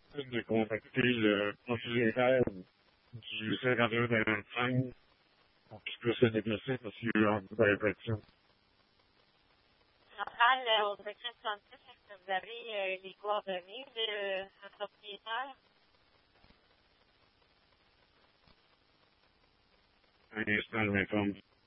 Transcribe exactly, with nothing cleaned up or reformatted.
de contacter le propriétaire du cinquante et un vingt-cinq pour qu'il puisse se déplacer parce qu'il y a eu un peu d'infection. Centrale euh, au directeur soixante-six, est-ce que vous avez euh, les coordonnées de un propriétaire? Un instant, je m'informe.